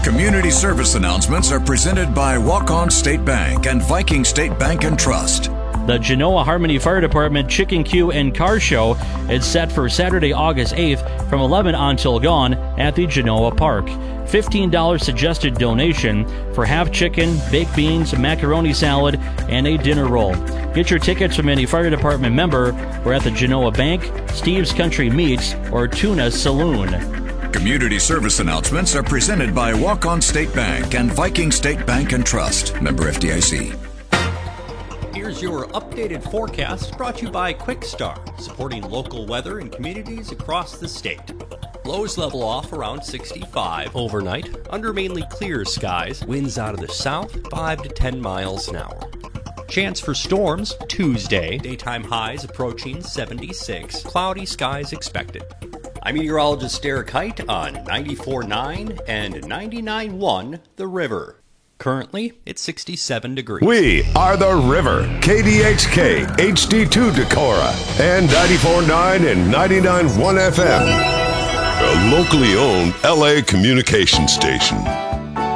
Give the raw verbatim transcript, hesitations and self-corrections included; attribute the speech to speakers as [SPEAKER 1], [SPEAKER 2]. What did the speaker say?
[SPEAKER 1] Community service announcements are presented by Walk-On State Bank and Viking State Bank and Trust.
[SPEAKER 2] The Genoa Harmony Fire Department Chicken Q and Car Show is set for Saturday, August eighth from eleven until gone at the Genoa Park. fifteen dollars suggested donation for half chicken, baked beans, macaroni salad, and a dinner roll. Get your tickets from any fire department member or at the Genoa Bank, Steve's Country Meats, or Tuna Saloon.
[SPEAKER 1] Community service announcements are presented by Walk-On State Bank and Viking State Bank and Trust. Member F D I C.
[SPEAKER 3] Here's your updated forecast brought to you by Quickstar, supporting local weather in communities across the state. Lows level off around sixty-five overnight, under mainly clear skies, winds out of the south, five to ten miles an hour. Chance for storms Tuesday, daytime highs approaching seventy-six, cloudy skies expected. I'm meteorologist Derek Height on ninety-four point nine and ninety-nine point one The River. Currently, it's sixty-seven degrees.
[SPEAKER 4] We are The River, K D H K, H D two Decorah, and ninety-four point nine and ninety-nine point one F M. A locally owned L A communication station.